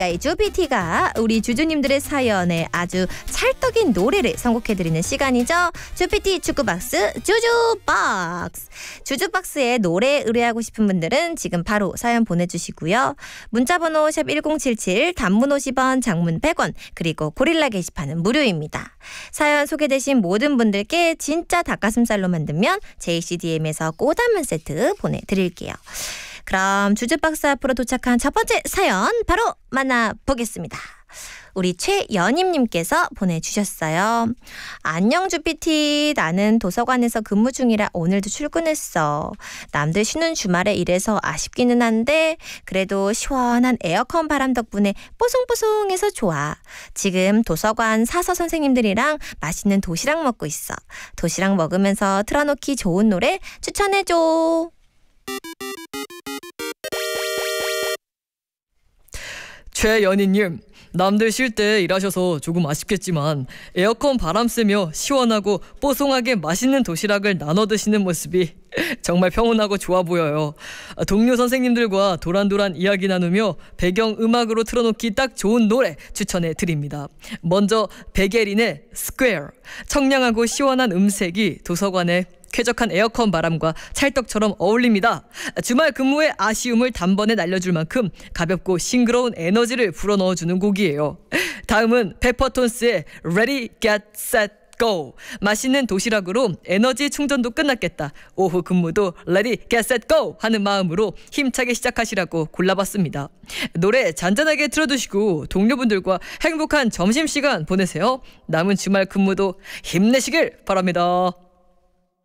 주피티가 우리 주주님들의 사연에 아주 찰떡인 노래를 선곡해드리는 시간이죠. 주피티 축구박스 주주박스. 주주박스에 노래 의뢰하고 싶은 분들은 지금 바로 사연 보내주시고요. 문자번호 샵 1077, 단문 50원, 장문 100원, 그리고 고릴라 게시판은 무료입니다. 사연 소개되신 모든 분들께 진짜 닭가슴살로 만들면 JCDM에서 꼬담은 세트 보내드릴게요. 그럼 주주박스 앞으로 도착한 첫 번째 사연 바로 만나보겠습니다. 우리 최연임님께서 보내주셨어요. 안녕 주피티, 나는 도서관에서 근무 중이라 오늘도 출근했어. 남들 쉬는 주말에 일해서 아쉽기는 한데 그래도 시원한 에어컨 바람 덕분에 뽀송뽀송해서 좋아. 지금 도서관 사서 선생님들이랑 맛있는 도시락 먹고 있어. 도시락 먹으면서 틀어놓기 좋은 노래 추천해줘. 최연희님, 남들 쉴 때 일하셔서 조금 아쉽겠지만 에어컨 바람 쐬며 시원하고 뽀송하게 맛있는 도시락을 나눠 드시는 모습이 정말 평온하고 좋아 보여요. 동료 선생님들과 도란도란 이야기 나누며 배경 음악으로 틀어놓기 딱 좋은 노래 추천해 드립니다. 먼저 백예린의 Square. 청량하고 시원한 음색이 도서관에 쾌적한 에어컨 바람과 찰떡처럼 어울립니다. 주말 근무의 아쉬움을 단번에 날려줄 만큼 가볍고 싱그러운 에너지를 불어넣어주는 곡이에요. 다음은 페퍼톤스의 Ready, Get, Set, Go. 맛있는 도시락으로 에너지 충전도 끝났겠다. 오후 근무도 Ready, Get, Set, Go 하는 마음으로 힘차게 시작하시라고 골라봤습니다. 노래 잔잔하게 틀어두시고 동료분들과 행복한 점심시간 보내세요. 남은 주말 근무도 힘내시길 바랍니다.